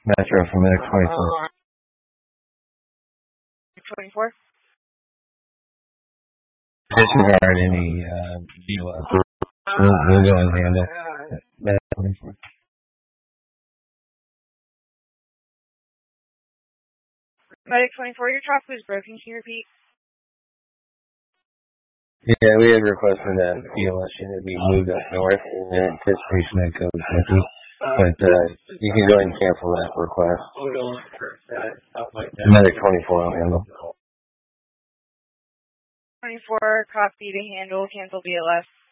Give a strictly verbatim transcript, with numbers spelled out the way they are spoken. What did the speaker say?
Metro from Medic twenty-four. twenty-four? Disregard any uh, B L S. We'll, we'll go and handle Medic twenty-four. Medic twenty-four, your talk was broken. Can you repeat? Yeah, we had requests for that B L S unit to be moved up north in anticipation of COVID nineteen. But uh, you can go ahead and cancel that request. Medic twenty-four will handle. twenty-four, copy to handle, cancel B L S.